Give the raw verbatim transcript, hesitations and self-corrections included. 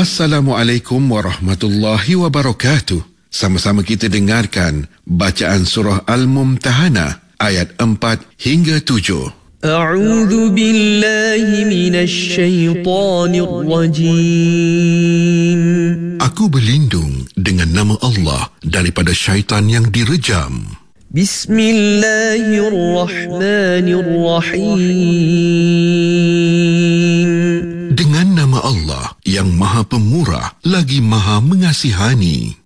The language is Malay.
Assalamualaikum warahmatullahi wabarakatuh. Sama-sama kita dengarkan bacaan surah Al-Mumtahanah ayat empat hingga tujuh. A'udzu billahi minasy syaithanir rajim. Aku berlindung dengan nama Allah daripada syaitan yang direjam. Bismillahirrahmanirrahim. Dengan nama Allah yang Maha Pemurah lagi Maha Mengasihani.